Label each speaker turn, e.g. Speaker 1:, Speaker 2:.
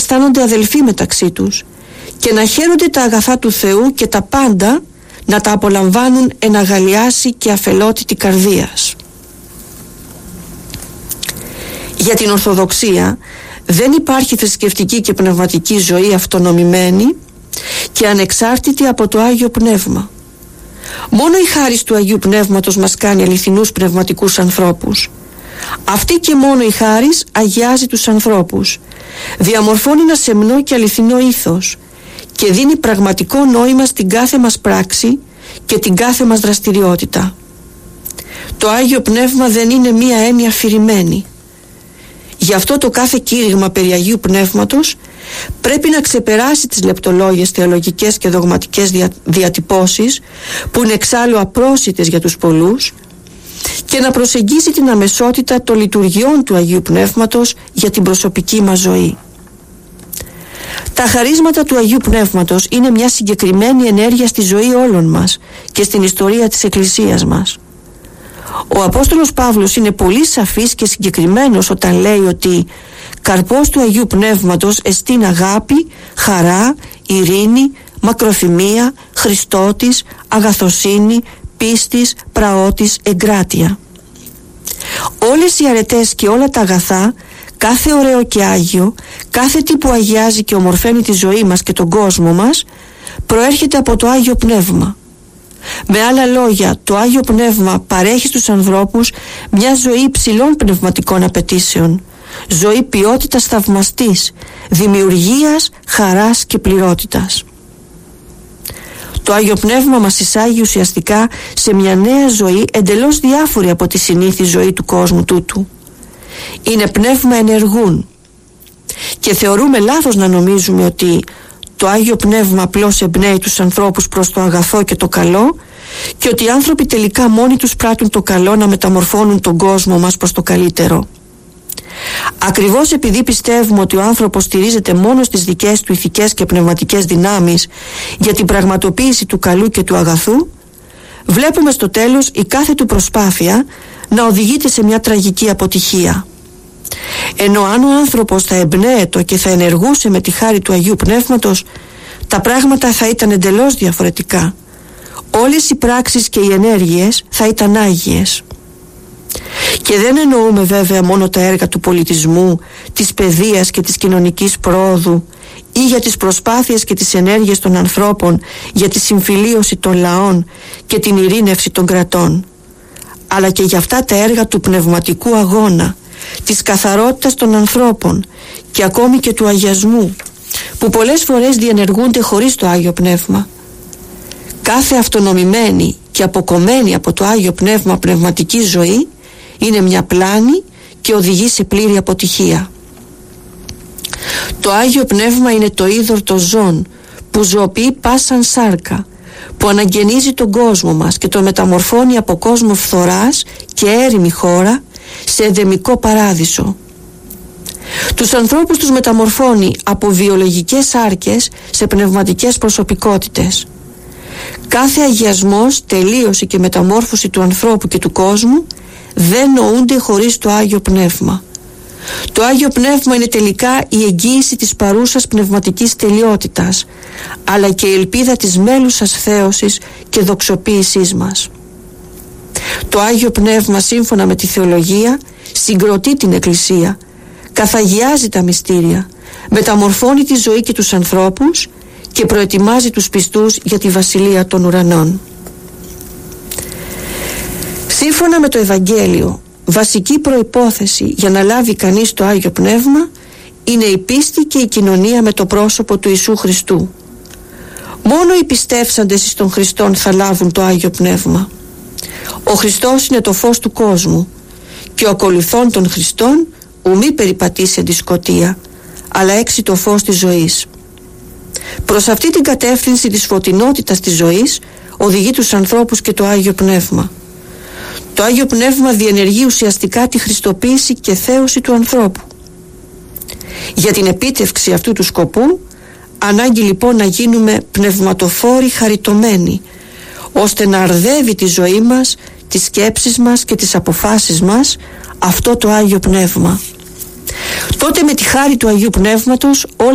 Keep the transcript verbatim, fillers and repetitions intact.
Speaker 1: αισθάνονται αδελφοί μεταξύ τους και να χαίρονται τα αγαθά του Θεού και τα πάντα να τα απολαμβάνουν εν αγαλιάση και αφελότητη καρδίας. Για την Ορθοδοξία δεν υπάρχει θρησκευτική και πνευματική ζωή αυτονομημένη και ανεξάρτητη από το Άγιο Πνεύμα. Μόνο η χάρις του Αγίου Πνεύματος μας κάνει αληθινούς πνευματικούς ανθρώπους. Αυτή και μόνο η χάρις αγιάζει τους ανθρώπους, διαμορφώνει ένα σεμνό και αληθινό ήθος και δίνει πραγματικό νόημα στην κάθε μας πράξη και την κάθε μας δραστηριότητα. Το Άγιο Πνεύμα δεν είναι μία έννοια αφηρημένη. Γι' αυτό το κάθε κήρυγμα περί Αγίου Πνεύματος πρέπει να ξεπεράσει τις λεπτολόγιες θεολογικές και δογματικές δια, διατυπώσεις που είναι εξάλλου απρόσιτες για τους πολλούς και να προσεγγίσει την αμεσότητα των λειτουργιών του Αγίου Πνεύματος για την προσωπική μας ζωή. Τα χαρίσματα του Αγίου Πνεύματος είναι μια συγκεκριμένη ενέργεια στη ζωή όλων μας και στην ιστορία της Εκκλησίας μας. Ο Απόστολος Παύλος είναι πολύ σαφής και συγκεκριμένος όταν λέει ότι καρπός του Αγίου Πνεύματος εστίν αγάπη, χαρά, ειρήνη, μακροθυμία, χριστότης, αγαθοσύνη, πίστης, πραότης, εγκράτεια. Όλες οι αρετές και όλα τα αγαθά, κάθε ωραίο και άγιο, κάθε τι που αγιάζει και ομορφαίνει τη ζωή μας και τον κόσμο μας, προέρχεται από το Άγιο Πνεύμα. Με άλλα λόγια, το Άγιο Πνεύμα παρέχει στους ανθρώπους μια ζωή υψηλών πνευματικών απαιτήσεων, ζωή ποιότητας θαυμαστής, δημιουργίας, χαράς και πληρότητας. Το Άγιο Πνεύμα μας εισάγει ουσιαστικά σε μια νέα ζωή εντελώς διάφορη από τη συνήθη ζωή του κόσμου τούτου. Είναι πνεύμα ενεργούν και θεωρούμε λάθος να νομίζουμε ότι το Άγιο Πνεύμα απλώς εμπνέει τους ανθρώπους προς το αγαθό και το καλό και ότι οι άνθρωποι τελικά μόνοι τους πράττουν το καλό να μεταμορφώνουν τον κόσμο μας προς το καλύτερο. Ακριβώς επειδή πιστεύουμε ότι ο άνθρωπος στηρίζεται μόνο στις δικές του ηθικές και πνευματικές δυνάμεις για την πραγματοποίηση του καλού και του αγαθού, βλέπουμε στο τέλος η κάθε του προσπάθεια να οδηγείται σε μια τραγική αποτυχία. Ενώ αν ο άνθρωπος θα εμπνέεται και θα ενεργούσε με τη χάρη του Αγίου Πνεύματος, τα πράγματα θα ήταν εντελώς διαφορετικά. Όλες οι πράξεις και οι ενέργειες θα ήταν άγιες. Και δεν εννοούμε βέβαια μόνο τα έργα του πολιτισμού, της παιδείας και της κοινωνικής πρόοδου ή για τις προσπάθειες και τις ενέργειες των ανθρώπων για τη συμφιλίωση των λαών και την ειρήνευση των κρατών, αλλά και για αυτά τα έργα του πνευματικού αγώνα, της καθαρότητας των ανθρώπων και ακόμη και του αγιασμού, που πολλές φορές διενεργούνται χωρίς το Άγιο Πνεύμα. Κάθε αυτονομημένη και αποκομμένη από το Άγιο Πνεύμα πνευματική ζωή είναι μια πλάνη και οδηγεί σε πλήρη αποτυχία. Το Άγιο Πνεύμα είναι το είδωρ των ζώων που ζωοποιεί πάσαν σάρκα, που αναγεννίζει τον κόσμο μας και τον μεταμορφώνει από κόσμο φθοράς και έρημη χώρα σε εδεμικό παράδεισο. Τους ανθρώπους τους μεταμορφώνει από βιολογικές σάρκες σε πνευματικές προσωπικότητες. Κάθε αγιασμός, τελείωση και μεταμόρφωση του ανθρώπου και του κόσμου δεν νοούνται χωρίς το Άγιο Πνεύμα. Το Άγιο Πνεύμα είναι τελικά η εγγύηση της παρούσας πνευματικής τελειότητας, αλλά και η ελπίδα της μέλουσας θέωσης και δοξοποίησής μας. Το Άγιο Πνεύμα, σύμφωνα με τη θεολογία, συγκροτεί την Εκκλησία, καθαγιάζει τα μυστήρια, μεταμορφώνει τη ζωή και τους ανθρώπους και προετοιμάζει τους πιστούς για τη Βασιλεία των Ουρανών. Σύμφωνα με το Ευαγγέλιο, βασική προϋπόθεση για να λάβει κανείς το Άγιο Πνεύμα είναι η πίστη και η κοινωνία με το πρόσωπο του Ιησού Χριστού. Μόνο οι πιστεύσαντες εις τον Χριστόν θα λάβουν το Άγιο Πνεύμα. Ο Χριστός είναι το φως του κόσμου και ο ακολουθών των Χριστών ουμή περιπατήσει εν τη σκοτία, αλλά έξι το φως της ζωής. Προς αυτή την κατεύθυνση της φωτεινότητας της ζωής οδηγεί τους ανθρώπους και το Άγιο Πνεύμα. Το Άγιο Πνεύμα διενεργεί ουσιαστικά τη χριστοποίηση και θέωση του ανθρώπου. Για την επίτευξη αυτού του σκοπού ανάγκη λοιπόν να γίνουμε πνευματοφόροι χαριτωμένοι, ώστε να αρδεύει τη ζωή μας, τις σκέψεις μας και τις αποφάσεις μας αυτό το Άγιο Πνεύμα. Τότε με τη χάρη του Αγίου Πνεύματος